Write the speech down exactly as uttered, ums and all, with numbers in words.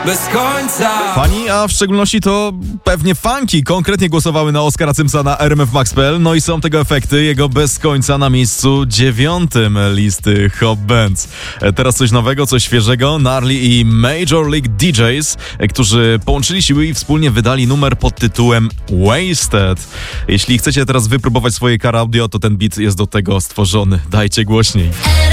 bez końca. Fani, a w szczególności to pewnie fanki, konkretnie głosowały na Oskara Cymsa na r m f max kropka p l, no i są tego efekty, jego bez końca na miejscu dziewiątym listy Hot Bands. Teraz coś nowego, coś świeżego, Gnarly i Major League D Js, którzy połączyli siły i wspólnie wydali numer pod tytułem Wasted. Jeśli chcecie teraz wypróbować swoje car audio, to ten beat jest do tego stworzony. Dajcie głośniej.